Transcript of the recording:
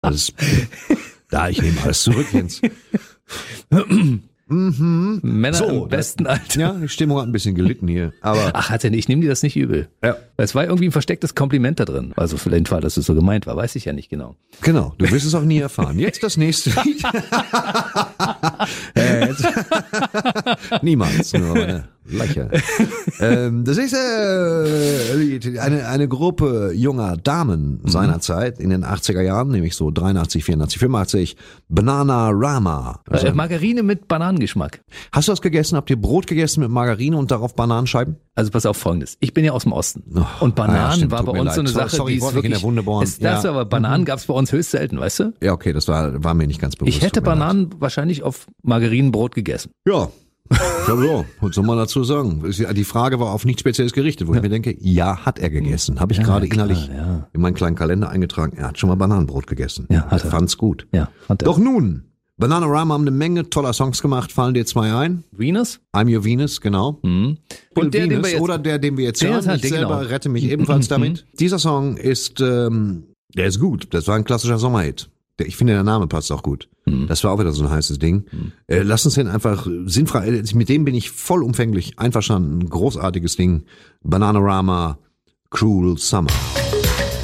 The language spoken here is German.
Ich nehme alles zurück, Jens. Männer So, im besten Alter. Ja, die Stimmung hat ein bisschen gelitten hier. Aber Ach, hat er nicht. Ich nehme dir das nicht übel. ja, Es war irgendwie ein verstecktes Kompliment da drin. Also vielleicht war, dass es so gemeint war, weiß ich ja nicht genau. genau, du wirst es auch nie erfahren. Jetzt das nächste Lied. Niemals, nur eine Leiche. Das nächste Lied, eine Gruppe junger Damen seinerzeit in den 80er Jahren, nämlich so 83, 84, 85, Bananarama. Margarine mit Bananengeschmack. Hast du das gegessen? Habt ihr Brot gegessen mit Margarine und darauf Bananenscheiben? Also pass auf Folgendes. Ich bin ja aus dem Osten. Und Bananen stimmt, war tut bei mir uns leid. so eine Sorry, Sache, die ich ist wollte nicht in wirklich... der Wunde bohren. Ist das Ja. aber Bananen gab es bei uns höchst selten, weißt du? Ja, okay, das war mir nicht ganz bewusst. Ich hätte Tut mir leid. Bananen wahrscheinlich auf Margarinenbrot gegessen. Ja. So, was soll man dazu sagen? Die Frage war auf nichts Spezielles gerichtet, wo ich mir denke, ja, hat er gegessen. Habe ich gerade klar, innerlich ja. in meinen kleinen Kalender eingetragen. Er hat schon mal Bananenbrot gegessen. Ja, hat er. Fand's gut. Ja, hat er. Doch nun, Bananarama haben eine Menge toller Songs gemacht. Fallen dir zwei ein? Venus? I'm Your Venus, genau. Und der, den Venus wir jetzt... oder der, den wir jetzt Der hören. ist halt- Ich der, selber genau. rette mich ebenfalls damit. Dieser Song ist, der ist gut. Das war ein klassischer Sommerhit. Ich finde, der Name passt auch gut. Das war auch wieder so ein heißes Ding. Lass uns den einfach sinnfrei, mit dem bin ich vollumfänglich einverstanden. Ein großartiges Ding. Bananarama, Cruel Summer.